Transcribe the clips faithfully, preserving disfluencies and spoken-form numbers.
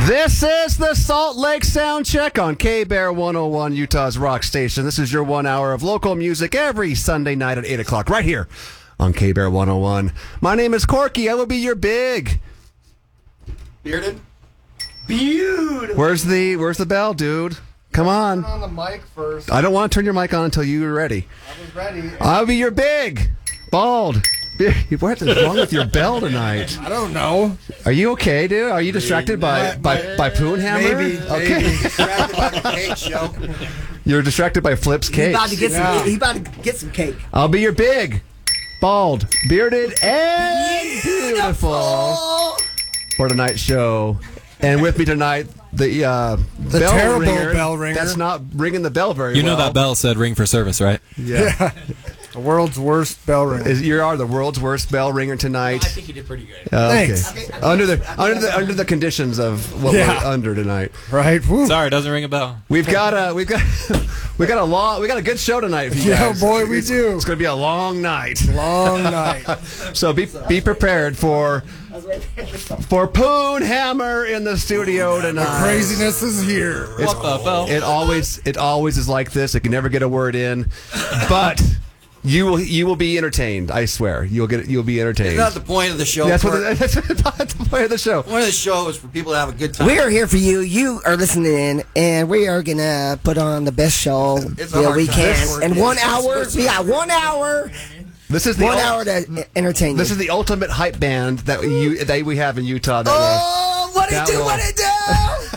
This is the Salt Lake Sound Check on K-Bear one oh one, Utah's rock station. This is your one hour of local music every Sunday night at eight o'clock, right here on K-Bear one oh one. My name is Corky. I will be your big... Bearded? Beautiful. Where's the, where's the bell, dude? Come on. Turn on the mic first. I don't want to turn your mic on until you're ready. I was ready. I'll be your big, bald... What is wrong with your bell tonight? I don't know. Are you okay, dude? Are you distracted by by, by Poonhammer? Maybe. Okay. Maybe. Distracted by the cake show. You're distracted by Flip's He's cake. about to get Yeah. some. He's about to get some cake. I'll be your big, bald, bearded, and beautiful for tonight's show. And with me tonight, the uh, The bell terrible ringer. bell ringer. That's not ringing the bell very You know well. that bell said ring for service, right? Yeah. The world's worst bell ringer. Is, you are the world's worst bell ringer tonight. I think you did pretty good. Uh, okay. Thanks. Under the under the under the conditions of what Yeah. we're under tonight. Right? Woo. Sorry, doesn't ring a bell. We've got a we've got we got a long we got a good show tonight for you Yeah, guys. boy, we It's- do. It's going to be a long night. Long night. So be be prepared for for Poonhammer in the studio tonight. Craziness is here. It's- What the bell? It always it always is like this. It can never get a word in, but you will you will be entertained. I swear you'll get you'll be entertained. Isn't that the point of the show? That's for, what the, that's the point of the show. one of the show is for people to have a good time. We are here for you. You are listening in, and we are gonna put on the best show It's a that hard we time. can. In one It's- hour, we got one hour, This is the one ul- hour to entertain you. This is the ultimate hype band that you that we have in Utah. That will- Oh, what it That do? will- What it do?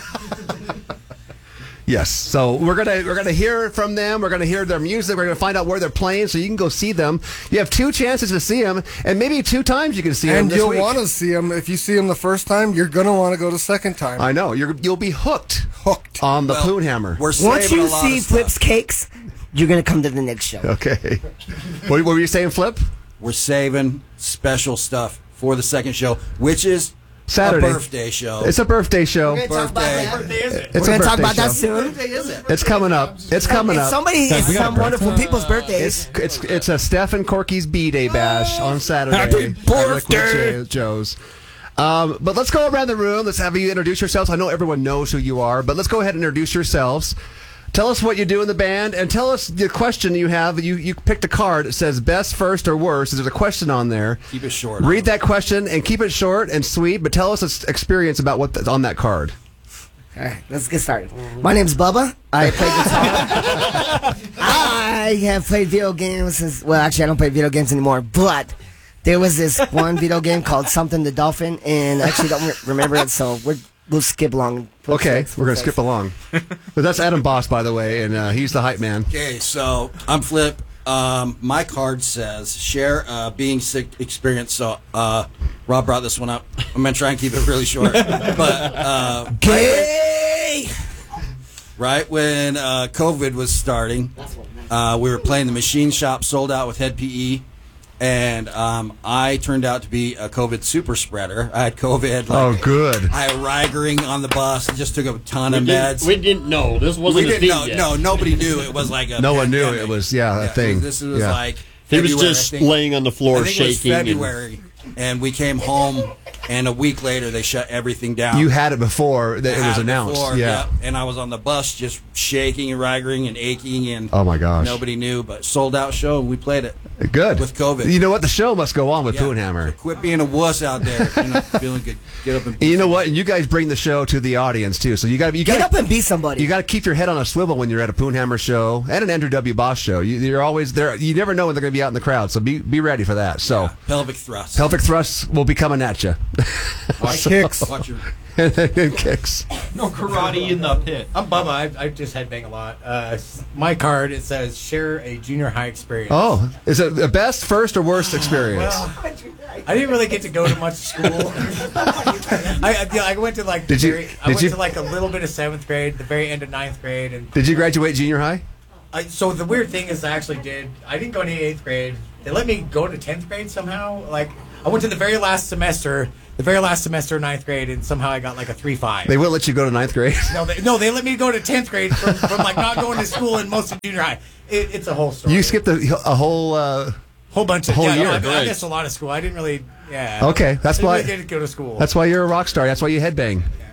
Yes, so we're gonna we're gonna hear from them. We're gonna hear their music. We're gonna find out where they're playing, so you can go see them. You have two chances to see them, and maybe two times you can see them. And this you'll week. want to see him. If you see him the first time, you're going to want to go the second time. I know you're you'll be hooked Hooked. on the Well, Poonhammer. We're saving Once you a lot see of stuff. Flip's cakes, you're gonna come to the next show. Okay. what, what were you saying, Flip? We're saving special stuff for the second show, which is Saturday. a birthday show. It's a birthday show. We're gonna talk about Birthday. that. It's We're a gonna talk birthday about that show. soon. It's coming up. It's coming It's up. somebody, Guys, it's we got some a wonderful people's birthdays. It's it's it's a Steph and Corky's B-Day bash on Saturday. Happy at Liquid birthday! Jo- Joe's. Um, but let's go around the room. Let's have you introduce yourselves. I know everyone knows who you are, but let's go ahead and introduce yourselves. Tell us what you do in the band, and tell us the question you have. You you picked a card that says best, first, or worst. There's a question on there. Keep it short. Read that question and keep it short and sweet, but tell us an experience about what's on that card. All right, let's get started. My name's Bubba. I play guitar. I have played video games since, well, actually, I don't play video games anymore, but there was this one video game called Something the Dolphin, and I actually don't re- remember it, so we're, we'll skip along. Okay, we're going to skip along. But that's Adam Boss, by the way, and uh, he's the hype man. Okay, so I'm Flip. Um, my card says share uh, being sick experience. So uh, Rob brought this one up. I'm gonna try and keep it really short. But uh, Gay! right when uh, COVID was starting, uh, we were playing the Machine Shop, sold out with Head P E, and um, I turned out to be a COVID super spreader. I had COVID. Like, Oh, good. I had Rigering on the bus. I just took a ton We of didn't, meds. we didn't know. This We wasn't a didn't thing know. yet. No, nobody knew it was like a. No one knew pandemic. it was, yeah, a thing. This was Yeah. like. He was February, just I think. laying on the floor I think shaking. It and- was February, and we came home, and a week later they shut everything down. You had it before that I it was had announced. before, yeah. yep, and I was on the bus just shaking and rigering and aching, and Oh, my gosh. nobody knew, but sold out show, and we played it. Good. With COVID. You know what? The show must go on with Yeah. Poonhammer. Quit being a wuss out there. You know, feeling good. Get up and. You know what? And you guys bring the show to the audience too. So you got you Get got up and be somebody. you got to keep your head on a swivel when you're at a Poonhammer show and an Andrew W. Boss show. You, you're always there. You never know when they're going to be out in the crowd. So be be ready for that. So Pelvic thrust. pelvic thrusts will be coming at you. Watch, Kicks. watch your. and kicks. No karate in the pit. I'm Bubba. I, I just headbang a lot. Uh, my card, it says share a junior high experience. Oh, is it the best, first, or worst experience? Well, I didn't really get to go to much school. I, I, I went to like the Did you- very, I did went you- to like a little bit of seventh grade, the very end of ninth grade, and Did you graduate junior high? I, so the weird thing is I actually did. I didn't go to eighth grade. They let me go to tenth grade somehow. Like I went to the very last semester, the very last semester of ninth grade, and somehow I got like a three five. They wouldn't let you go to ninth grade. No, they, no, they let me go to tenth grade from, from like not going to school in most of junior high. It, it's a whole story. You skipped a, a whole. Uh, whole bunch of whole yeah, year, no, I, I right. missed a lot of school. I didn't really. Yeah. Okay, that's I didn't why- really get to go to school. that's why you're a rock star. That's why you headbang.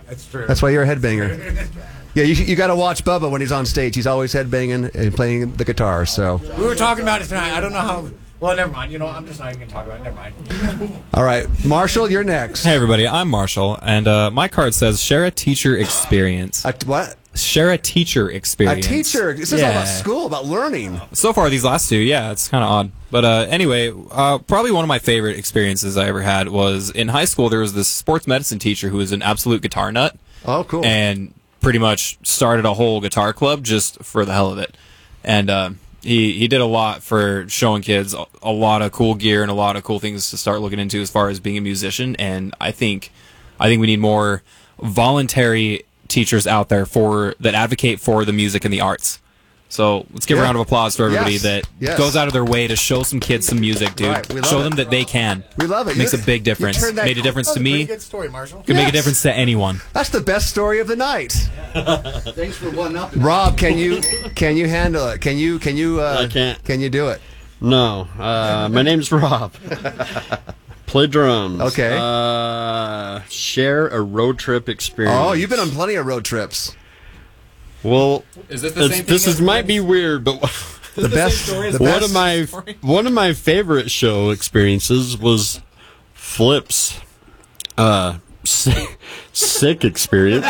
That's true. That's why you're a headbanger. Yeah, you, you got to watch Bubba when he's on stage. He's always headbanging and playing the guitar. So We were talking about it tonight. I don't know how. Well, never mind. You know, I'm just not even going to talk about it. Never mind. all right, Marshall, you're next. Hey, everybody. I'm Marshall, and uh, my card says share a teacher experience. A, what? Share a teacher A experience. teacher. This is Yeah. all about school, about learning. So far, these last two, yeah, it's kind of odd. But uh, anyway, uh, probably one of my favorite experiences I ever had was in high school. There was this sports medicine teacher who was an absolute guitar nut. Oh, cool. And pretty much started a whole guitar club just for the hell of it. And uh, he he did a lot for showing kids a, a lot of cool gear and a lot of cool things to start looking into as far as being a musician. And I think I think we need more voluntary teachers out there for that advocate for the music and the arts. So let's give Yeah. a round of applause for everybody Yes. that Yes. goes out of their way to show some kids some music, dude. Right, we love Show it. them that they can. We love it. Makes You- a big you difference. turned that- Made a difference That was to a pretty me. good story, Marshall. Could make a Yes. difference to anyone. That's the best story of the night. Thanks for one up. Rob, can you can you handle it? Can you can you uh, I can't. Can you do it? No, uh, my name's Rob. Play drums. Okay. Uh, share a road trip experience. Oh, you've been on plenty of road trips. Well, Is this it's- this is might be weird, but The best. The one best. of my one of my favorite show experiences was Flip's uh, sick, sick experience.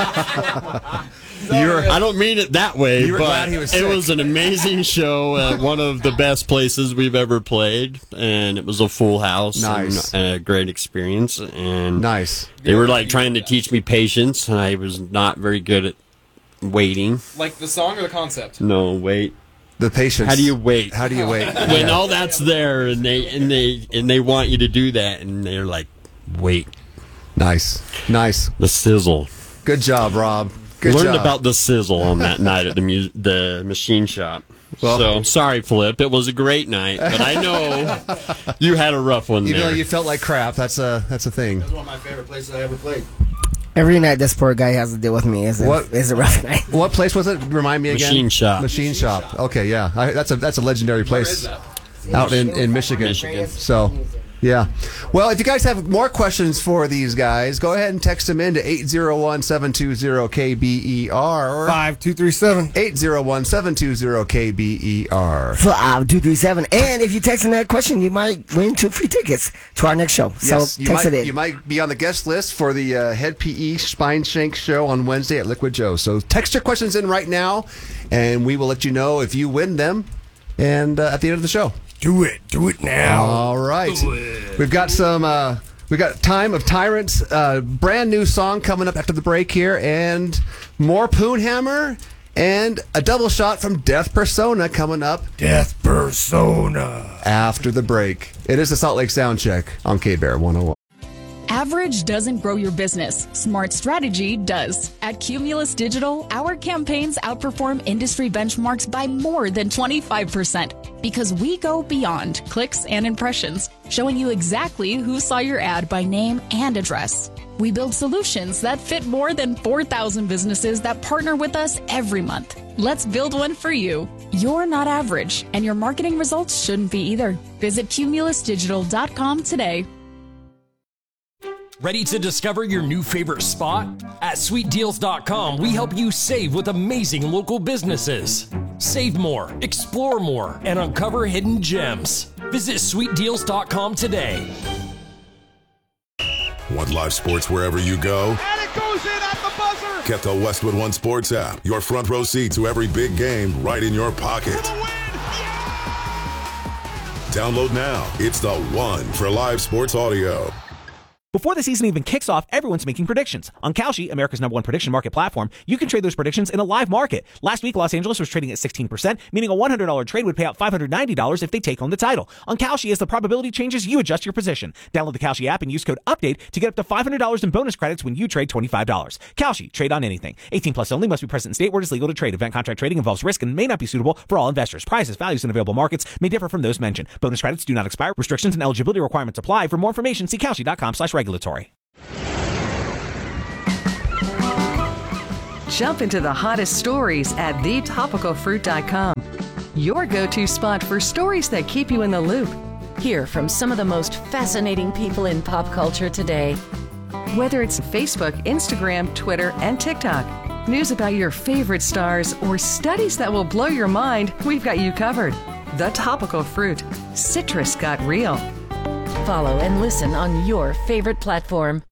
You're, I don't mean it that way, You were but glad he was it sick. was an amazing show at one of the best places we've ever played, and it was a full house. Nice. And a great experience. And nice. they were like trying to teach me patience, and I was not very good at waiting. Like the song or the concept? No, wait. The patience. How do you wait? How do you wait? When all that's there, and they and they and they want you to do that, and they're like, wait, Nice. Nice. the sizzle. Good job, Rob. Good Learned job. about the sizzle on that night at the mu- the machine shop. Well- so sorry, Flip. It was a great night, but I know you had a rough one Even there. though you felt like crap, that's a that's a thing. That's one of my favorite places I ever played. Every night this poor guy has to deal with me is a, What- is a rough night. What place was it? Remind me again. Machine Shop. Machine Shop. Okay, yeah, I, that's a that's a legendary place out in in Michigan. Michigan. So, yeah. Well, if you guys have more questions for these guys, go ahead and text them in to eight zero one, seven two zero, K B E R or Five two three seven. eight zero one, seven two zero, K B E R. Five two three seven. And if you text in that question, you might win two free tickets to our next show. Yes, so you text might, it in. you might be on the guest list for the uh, Head P E Spine Shank show on Wednesday at Liquid Joe. So text your questions in right now, and we will let you know if you win them and uh, at the end of the show. Do it. Do it now. All right. We've got some, uh, we've got Time of Tyrants, uh, brand new song coming up after the break here, and more Poonhammer, and a double shot from Death Persona coming up Death Persona. after the break. It is the Salt Lake Sound Check on K-Bear one oh one. Average doesn't grow your business. Smart strategy does. At Cumulus Digital, our campaigns outperform industry benchmarks by more than twenty-five percent because we go beyond clicks and impressions, showing you exactly who saw your ad by name and address. We build solutions that fit more than four thousand businesses that partner with us every month. Let's build one for you. You're not average, and your marketing results shouldn't be either. Visit cumulus digital dot com today. Ready to discover your new favorite spot? At sweet deals dot com, we help you save with amazing local businesses. Save more, explore more, and uncover hidden gems. Visit sweet deals dot com today. Want live sports wherever you go? And it goes in at the buzzer. Get the Westwood One Sports app. Your front row seat to every big game right in your pocket. Download now. It's the one for live sports audio. Before the season even kicks off, everyone's making predictions. On Kalshi, America's number one prediction market platform, you can trade those predictions in a live market. Last week, Los Angeles was trading at sixteen percent, meaning a one hundred dollars trade would pay out five hundred ninety dollars if they take home the title. On Kalshi, as the probability changes, you adjust your position. Download the Kalshi app and use code UPDATE to get up to five hundred dollars in bonus credits when you trade twenty-five dollars. Kalshi, trade on anything. eighteen plus only, must be present in state where it is legal to trade. Event contract trading involves risk and may not be suitable for all investors. Prices, values, and available markets may differ from those mentioned. Bonus credits do not expire. Restrictions and eligibility requirements apply. For more information, see kalshi dot com slash regulatory. Jump into the hottest stories at the topical fruit dot com. Your go-to spot for stories that keep you in the loop. Hear from some of the most fascinating people in pop culture today. Whether it's Facebook, Instagram, Twitter, and TikTok, news about your favorite stars, or studies that will blow your mind, we've got you covered. The Topical Fruit. Citrus got real. Follow and listen on your favorite platform.